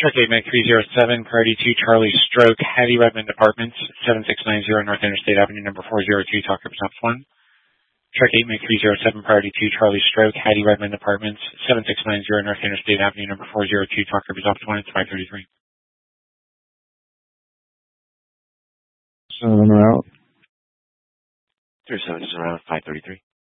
Truck 8 Mike 307, Priority 2 Charlie Stroke, Hattie Redmond Apartments, 7690 North Interstate Avenue, number 402, Talk Represents 1. Truck 8 Mike 307, Priority 2 Charlie Stroke, Hattie Redmond Apartments, 7690 North Interstate Avenue, number 402, Talk Represents 1. It's 533. 7 route. 37 is around 533.